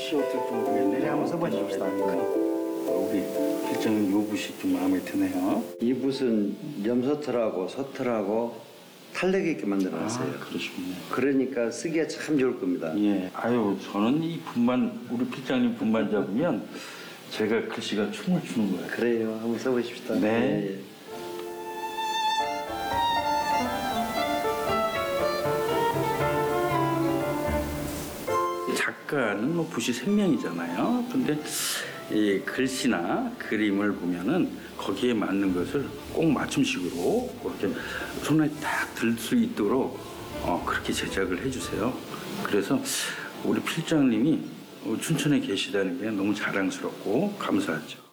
붓이 어떨지 모르겠네. 네, 한번 써보십시다. 우리 필장님 요 붓이 좀 마음에 드네요. 이 붓은 염소털하고 소털하고 탄력 있게 만들어놨어요. 그러시군요. 그러니까 쓰기가 참 좋을 겁니다. 예. 아유, 저는 이 붓만, 우리 필장님 붓만 잡으면 제가 글씨가 춤을 추는 거예요. 그래요. 한번 써보십시다. 네. 작가는 뭐 붓이 생명이잖아요. 근데 이 글씨나 그림을 보면은 거기에 맞는 것을 꼭 맞춤식으로 그렇게 손에 딱 들 수 있도록 그렇게 제작을 해주세요. 그래서 우리 필장님이 춘천에 계시다는 게 너무 자랑스럽고 감사하죠.